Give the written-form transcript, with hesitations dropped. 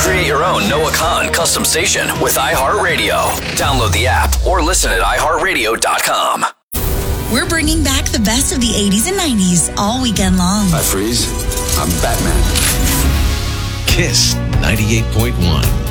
Create your own Noah Khan custom station with iHeartRadio. Download the app or listen at iHeartRadio.com. We're bringing back the best of the 80s and 90s all weekend long. I freeze. I'm Batman. Kiss 98.1.